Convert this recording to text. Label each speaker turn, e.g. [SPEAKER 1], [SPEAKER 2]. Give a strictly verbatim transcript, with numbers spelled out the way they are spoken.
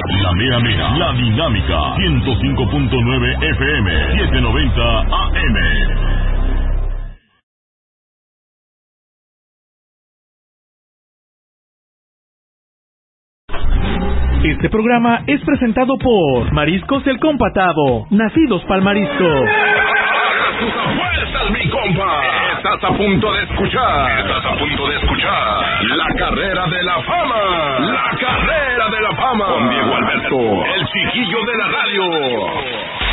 [SPEAKER 1] La mera mera, la dinámica, ciento cinco punto nueve F M, setecientos noventa A M.
[SPEAKER 2] Este programa es presentado por Mariscos El Compatado, nacidos pa'l marisco.
[SPEAKER 3] ¡Haga sus apuestas, mi compa! Estás a punto de escuchar, estás a punto de escuchar La Carrera de la Fama, La Carrera de la Fama, con Diego Alberto, el chiquillo de la radio.